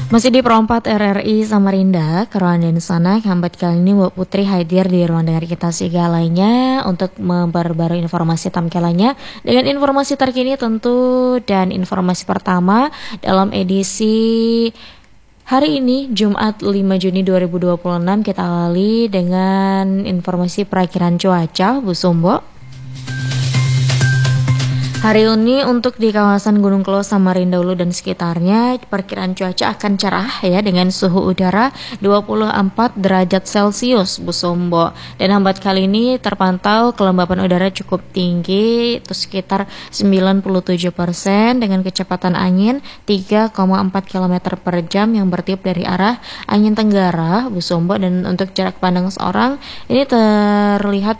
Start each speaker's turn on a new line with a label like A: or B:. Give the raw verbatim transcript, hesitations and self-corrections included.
A: Masih di Pro empat R R I Samarinda, Keruan dan sana, hambat kali ini Mbak Putri hadir di ruang dengar kita segalanya untuk memperbarui informasi tampilannya dengan informasi terkini tentu dan informasi pertama dalam edisi hari ini Jumat lima Juni dua ribu dua puluh enam. Kita awali dengan informasi perakiran cuaca, Bu Sumbo. Hari ini untuk di kawasan Gunung Kelo, Samarinda Hulu dan sekitarnya perkiraan cuaca akan cerah ya dengan suhu udara dua puluh empat derajat Celcius, Bu Sombo. Dan hambat kali ini terpantau kelembapan udara cukup tinggi itu sekitar sembilan puluh tujuh persen dengan kecepatan angin tiga koma empat kilometer per jam yang bertiup dari arah angin tenggara, Bu Sombo. Dan untuk jarak pandang seorang ini terlihat